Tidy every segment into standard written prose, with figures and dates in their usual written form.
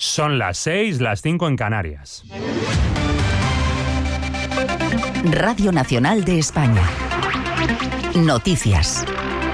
Son las 6, las 5 en Canarias. Radio Nacional de España. Noticias.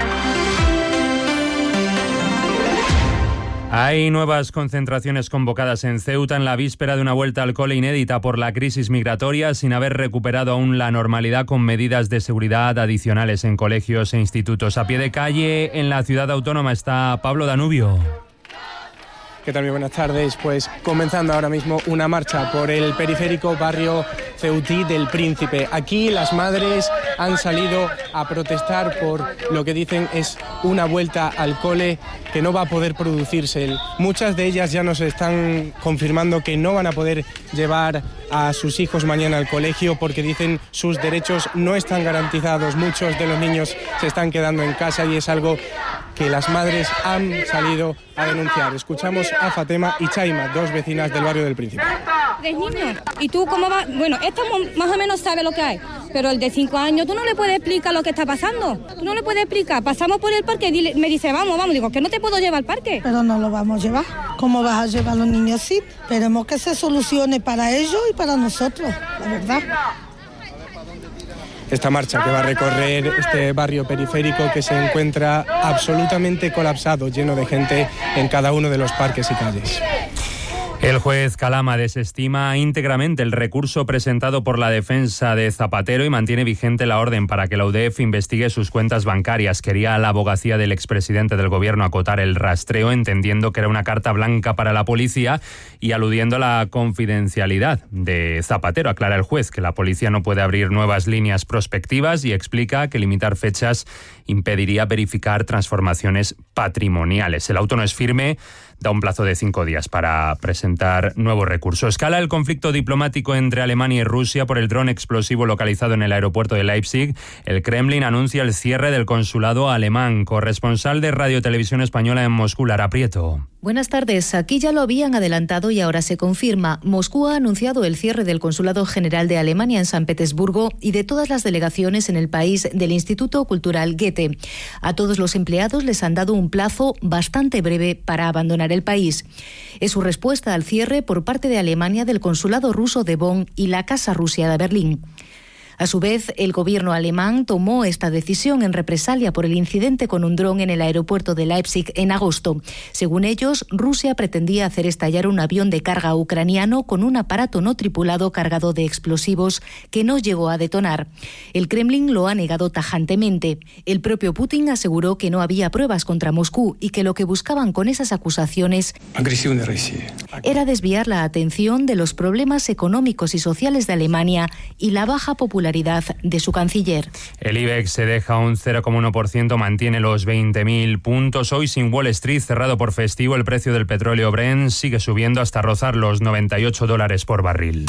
Hay nuevas concentraciones convocadas en Ceuta en la víspera de una vuelta al cole inédita por la crisis migratoria, sin haber recuperado aún la normalidad, con medidas de seguridad adicionales en colegios e institutos. A pie de calle en la ciudad autónoma está Pablo Danubio. ¿Qué tal? Muy buenas tardes. Pues comenzando ahora mismo una marcha por el periférico barrio ceutí del Príncipe. Aquí las madres han salido a protestar por lo que dicen es una vuelta al cole que no va a poder producirse. Muchas de ellas ya nos están confirmando que no van a poder llevar a sus hijos mañana al colegio porque dicen sus derechos no están garantizados. Muchos de los niños se están quedando en casa y es algo que las madres han salido a denunciar. Escuchamos a Fatema y Chaima, dos vecinas del barrio del Príncipe. De niño, ¿y tú cómo vas? Bueno, esto más o menos sabe lo que hay, pero el de 5 años tú no le puedes explicar lo que está pasando. Tú no le puedes explicar. Pasamos por el parque y me dice, vamos, digo, que no te puedo llevar al parque. Pero no lo vamos a llevar. ¿Cómo vas a llevar a los niños así? Esperemos que se solucione para ellos y para nosotros, la verdad. Esta marcha que va a recorrer este barrio periférico que se encuentra absolutamente colapsado, lleno de gente en cada uno de los parques y calles. El juez Calama desestima íntegramente el recurso presentado por la defensa de Zapatero y mantiene vigente la orden para que la UDEF investigue sus cuentas bancarias. Quería la abogacía del expresidente del gobierno acotar el rastreo, entendiendo que era una carta blanca para la policía y aludiendo a la confidencialidad de Zapatero. Aclara el juez que la policía no puede abrir nuevas líneas prospectivas y explica que limitar fechas impediría verificar transformaciones patrimoniales. El auto no es firme, da un plazo de 5 días para presentar nuevo recurso. Escala el conflicto diplomático entre Alemania y Rusia por el dron explosivo localizado en el aeropuerto de Leipzig. El Kremlin anuncia el cierre del consulado alemán. Corresponsal de Radio Televisión Española en Moscú, Lara Prieto. Buenas tardes. Aquí ya lo habían adelantado y ahora se confirma. Moscú ha anunciado el cierre del Consulado General de Alemania en San Petersburgo y de todas las delegaciones en el país del Instituto Cultural Goethe. A todos los empleados les han dado un plazo bastante breve para abandonar el país. Es su respuesta al cierre por parte de Alemania del Consulado ruso de Bonn y la Casa Rusia de Berlín. A su vez, el gobierno alemán tomó esta decisión en represalia por el incidente con un dron en el aeropuerto de Leipzig en agosto. Según ellos, Rusia pretendía hacer estallar un avión de carga ucraniano con un aparato no tripulado cargado de explosivos que no llegó a detonar. El Kremlin lo ha negado tajantemente. El propio Putin aseguró que no había pruebas contra Moscú y que lo que buscaban con esas acusaciones era desviar la atención de los problemas económicos y sociales de Alemania y la baja popularidad de su canciller. El IBEX se deja un 0,1%, mantiene los 20.000 puntos. Hoy sin Wall Street, cerrado por festivo, el precio del petróleo Brent sigue subiendo hasta rozar los $98 por barril.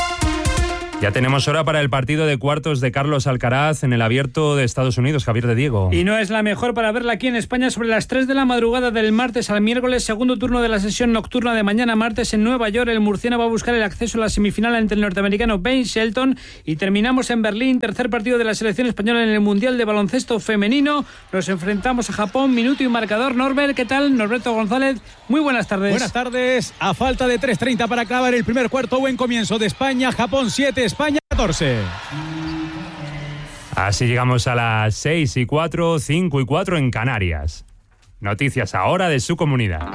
Ya tenemos hora para el partido de cuartos de Carlos Alcaraz en el Abierto de Estados Unidos. Javier de Diego. Y no es la mejor para verla aquí en España sobre las 3 de la madrugada del martes al miércoles, segundo turno de la sesión nocturna de mañana martes en Nueva York. El murciano va a buscar el acceso a la semifinal ante el norteamericano Ben Shelton y terminamos en Berlín, tercer partido de la selección española en el Mundial de Baloncesto Femenino. Nos enfrentamos a Japón, minuto y marcador. Norbert, ¿qué tal? Norberto González, muy buenas tardes. Buenas tardes. A falta de 3:30 para acabar el primer cuarto, buen comienzo de España, Japón 7, España 14. Así llegamos a las 6:04, 5:04 en Canarias. Noticias ahora de su comunidad.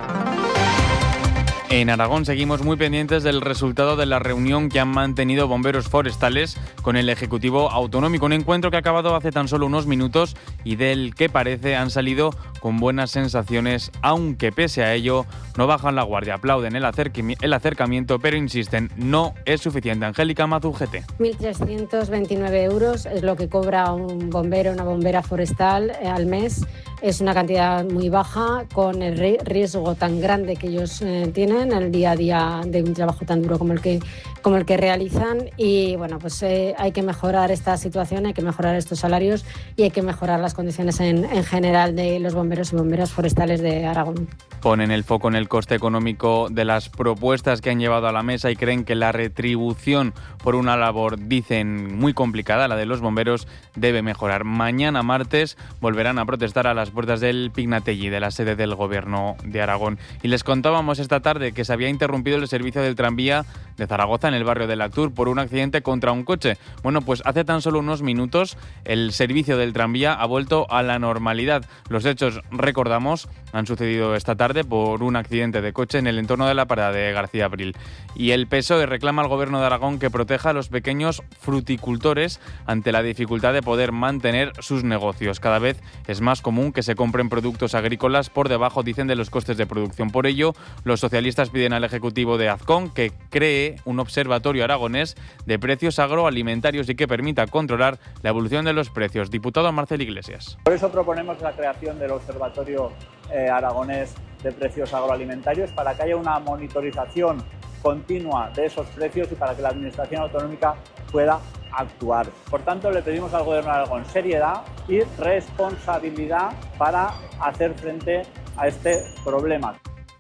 En Aragón seguimos muy pendientes del resultado de la reunión que han mantenido bomberos forestales con el Ejecutivo Autonómico, un encuentro que ha acabado hace tan solo unos minutos y del que parece han salido con buenas sensaciones, aunque pese a ello no bajan la guardia, aplauden el acercamiento, pero insisten, no es suficiente. Angélica Mazugete. 1.329 euros es lo que cobra un bombero, una bombera forestal al mes. Es una cantidad muy baja con el riesgo tan grande que ellos tienen en el día a día de un trabajo tan duro como el que realizan. Y bueno, pues hay que mejorar esta situación, hay que mejorar estos salarios y hay que mejorar las condiciones en general de los bomberos y bomberas forestales de Aragón. Ponen el foco en el coste económico de las propuestas que han llevado a la mesa y creen que la retribución por una labor, dicen, muy complicada, la de los bomberos, debe mejorar. Mañana martes volverán a protestar a las las puertas del Pignatelli, de la sede del Gobierno de Aragón. Y les contábamos esta tarde que se había interrumpido el servicio del tranvía de Zaragoza en el barrio de Lactur por un accidente contra un coche. Bueno, pues hace tan solo unos minutos el servicio del tranvía ha vuelto a la normalidad. Los hechos, recordamos, han sucedido esta tarde por un accidente de coche en el entorno de la parada de García Abril. Y el PSOE reclama al Gobierno de Aragón que proteja a los pequeños fruticultores ante la dificultad de poder mantener sus negocios. Cada vez es más común que se compren productos agrícolas por debajo, dicen, de los costes de producción. Por ello, los socialistas piden al Ejecutivo de Azcón que cree un observatorio aragonés de precios agroalimentarios y que permita controlar la evolución de los precios. Diputado Marcel Iglesias. Por eso proponemos la creación del observatorio aragonés de precios agroalimentarios, para que haya una monitorización continua de esos precios y para que la Administración autonómica pueda actuar. Por tanto, le pedimos al Gobierno de Aragón seriedad y responsabilidad para hacer frente a este problema.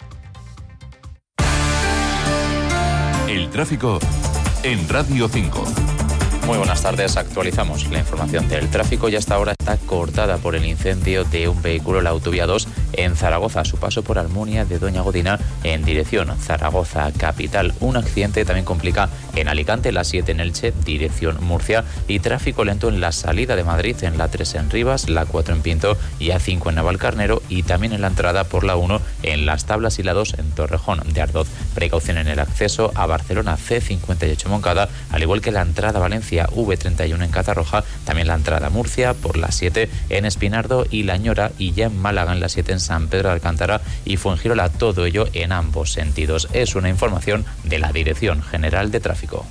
El tráfico en Radio 5. Muy buenas tardes, actualizamos la información del tráfico y hasta ahora está cortada por el incendio de un vehículo en la autovía 2 en Zaragoza, a su paso por Almunia de Doña Godina en dirección Zaragoza capital. Un accidente también complica en Alicante, la 7 en Elche, dirección Murcia, y tráfico lento en la salida de Madrid en la 3 en Rivas, la 4 en Pinto y A5 en Navalcarnero, y también en la entrada por la 1 en Las Tablas y la 2 en Torrejón de Ardoz. Precaución en el acceso a Barcelona, C58 Moncada, al igual que la entrada a Valencia, V31 en Catarroja, también la entrada a Murcia por la 7 en Espinardo y La Ñora, y ya en Málaga en la 7 en San Pedro de Alcántara y Fuengirola, todo ello en ambos sentidos. Es una información de la Dirección General de Tráfico.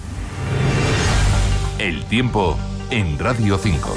El tiempo en Radio 5.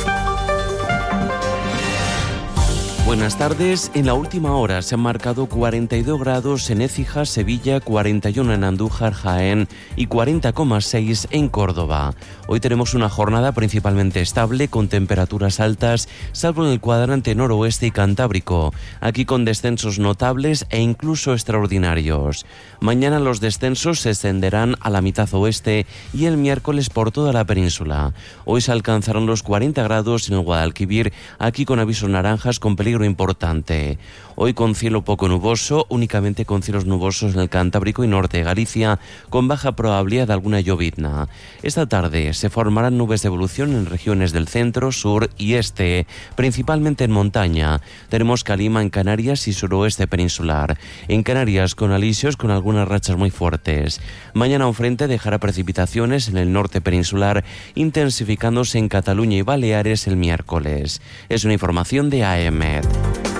Buenas tardes. En la última hora se han marcado 42 grados en Écija, Sevilla, 41 en Andújar, Jaén y 40,6 en Córdoba. Hoy tenemos una jornada principalmente estable con temperaturas altas, salvo en el cuadrante noroeste y cantábrico, aquí con descensos notables e incluso extraordinarios. Mañana los descensos se extenderán a la mitad oeste y el miércoles por toda la península. Hoy se alcanzarán los 40 grados en el Guadalquivir, aquí con avisos naranjas con peligro importante. Hoy con cielo poco nuboso, únicamente con cielos nubosos en el Cantábrico y norte de Galicia, con baja probabilidad de alguna llovizna. Esta tarde se formarán nubes de evolución en regiones del centro, sur y este, principalmente en montaña. Tenemos calima en Canarias y suroeste peninsular. En Canarias con alisios con algunas rachas muy fuertes. Mañana un frente dejará precipitaciones en el norte peninsular, intensificándose en Cataluña y Baleares el miércoles. Es una información de AEMET.